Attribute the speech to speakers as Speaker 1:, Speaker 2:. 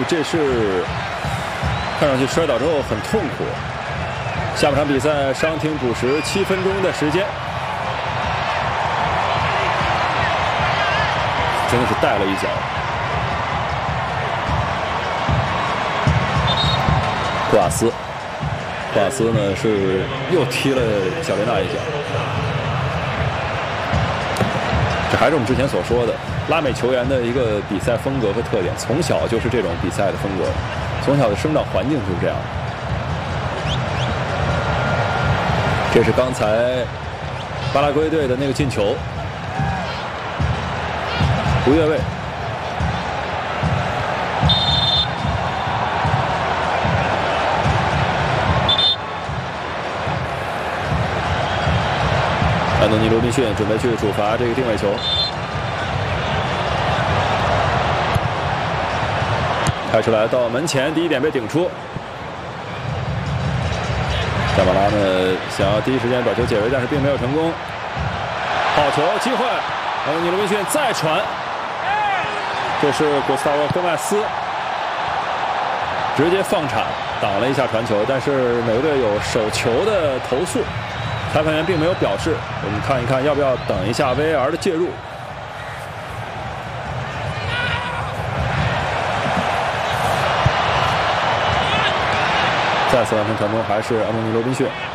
Speaker 1: 这是看上去摔倒之后很痛苦。下半场比赛伤停补时7分钟的时间，真的是带了一脚。库瓦斯呢是又踢了小雷纳一脚。这还是我们之前所说的拉美球员的一个比赛风格和特点，从小就是这种比赛的风格，从小的生长环境就是这样。这是刚才巴拉圭队的那个进球，不越位。安东尼·罗宾逊准备去主罚这个定位球，开出来到门前，第一点被顶出。加马拉呢想要第一时间把球解围，但是并没有成功。好球，机会！安东尼·罗宾逊再传，这是古斯塔沃·戈麦斯直接放铲挡了一下传球，但是美国队有手球的投诉。裁判员并没有表示，我们看一看要不要等一下 VAR 的介入。再次完成传中，还是安东尼·罗宾逊。